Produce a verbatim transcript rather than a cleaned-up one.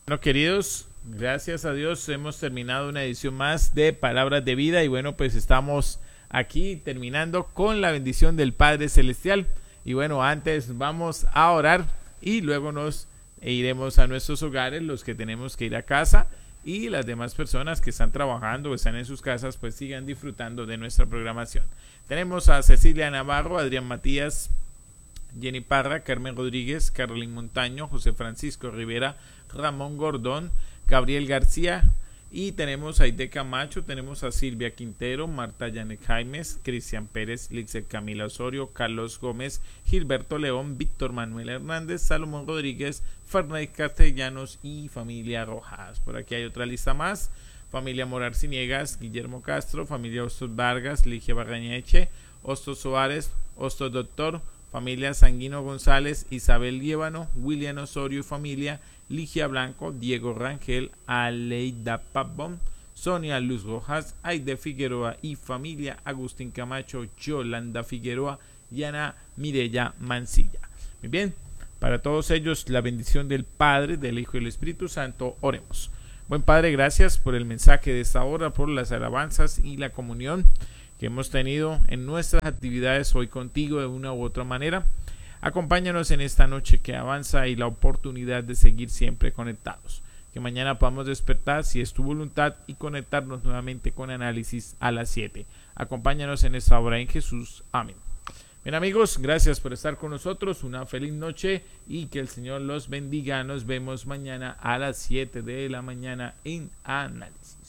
Bueno, queridos, gracias a Dios hemos terminado una edición más de Palabras de Vida y bueno, pues estamos aquí terminando con la bendición del Padre Celestial. Y bueno, antes vamos a orar y luego nos iremos a nuestros hogares, los que tenemos que ir a casa, y las demás personas que están trabajando o están en sus casas, pues sigan disfrutando de nuestra programación. Tenemos a Cecilia Navarro, Adrián Matías, Jenny Parra, Carmen Rodríguez, Carolyn Montaño, José Francisco Rivera, Ramón Gordón, Gabriel García, y tenemos a Aide Camacho, tenemos a Silvia Quintero, Marta Yanek Jaimes, Cristian Pérez, Lixel Camila Osorio, Carlos Gómez, Gilberto León, Víctor Manuel Hernández, Salomón Rodríguez, Fernay Castellanos y familia Rojas. Por aquí hay otra lista más: familia Morar Ciniegas, Guillermo Castro, familia Hostos Vargas, Ligia Barrañeche, Hostos Soares, Hostos Doctor, familia Sanguino González, Isabel Líbano, William Osorio y familia, Ligia Blanco, Diego Rangel, Aleida Pabón, Sonia Luz Rojas, Aide Figueroa y familia, Agustín Camacho, Yolanda Figueroa y Ana Mireya Mancilla. Muy bien, para todos ellos la bendición del Padre, del Hijo y del Espíritu Santo. Oremos. Buen Padre, gracias por el mensaje de esta hora, por las alabanzas y la comunión que hemos tenido en nuestras actividades hoy contigo de una u otra manera. Acompáñanos en esta noche que avanza y la oportunidad de seguir siempre conectados. Que mañana podamos despertar, si es tu voluntad, y conectarnos nuevamente con análisis a las siete. Acompáñanos en esta hora en Jesús. Amén. Bien, amigos, gracias por estar con nosotros. Una feliz noche y que el Señor los bendiga. Nos vemos mañana a las siete de la mañana en análisis.